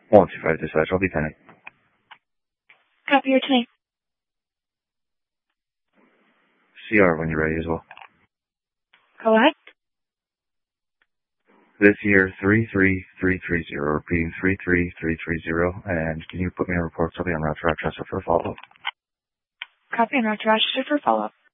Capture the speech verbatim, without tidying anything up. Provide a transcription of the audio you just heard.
one two five dispatch, I'll be ten. Copy your ten. C R when you're ready as well. Collect. This year, three three three three zero, repeating three three three three zero, and can you put me in a report? So I'll be on route to Rochester for a follow-up. Copy and route to Rochester for follow-up.